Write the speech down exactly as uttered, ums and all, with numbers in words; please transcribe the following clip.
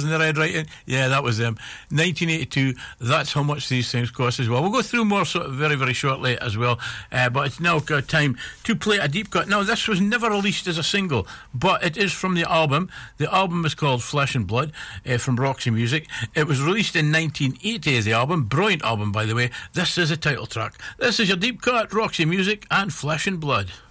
in the red writing? Yeah, that was them. nineteen eighty-two, that's how much these things cost as well. We'll go through more sort of very, very shortly as well, uh, but it's now got time to play a deep cut. Now, this was never released as a single, but it is from the album. The album is called Flesh and Blood, uh, from Roxy Music. It was released in nineteen eighty, the album. Brilliant album, by the way. This is a title track. This is your deep cut, Roxy Music and Flesh and Blood.